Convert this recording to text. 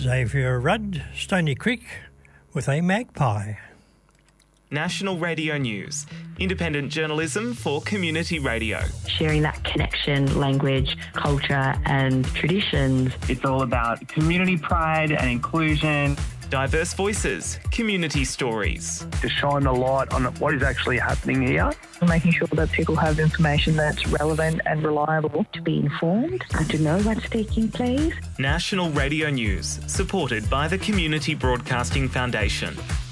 Xavier Rudd, Stony Creek, with a magpie. National Radio News, independent journalism for community radio. Sharing that connection, language, culture and traditions. It's all about community pride and inclusion. Diverse voices, community stories. To shine a light on what is actually happening here. Making sure that people have information that's relevant and reliable. To be informed and to know what's taking place. National Radio News, supported by the Community Broadcasting Foundation.